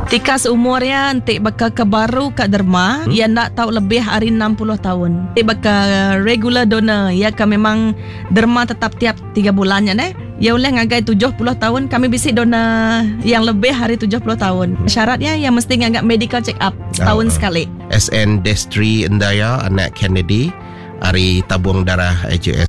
Tika seumurnya nanti bakal kebaru kat derma, ia nak tahu lebih hari 60 tahun. Nanti bakal regular donor, ya kan memang derma tetap tiap 3 bulannya Ya boleh ngagai 70 tahun, kami bisi donor yang lebih hari 70 tahun. Syaratnya yang mesti ngagak medical check up setahun sekali. SN Destri Endaya, anak Kennedy, hari tabung darah AJS